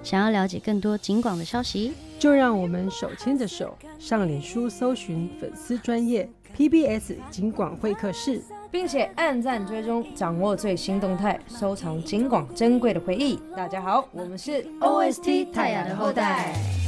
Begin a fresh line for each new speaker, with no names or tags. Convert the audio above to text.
想要了解更多警广的消息，
就让我们手牵着手上脸书搜寻粉丝专页 PBS 警广会客室，
并且按赞追踪，掌握最新动态，收藏警广珍贵的回忆。大家好，我们是
OST 泰雅的后代。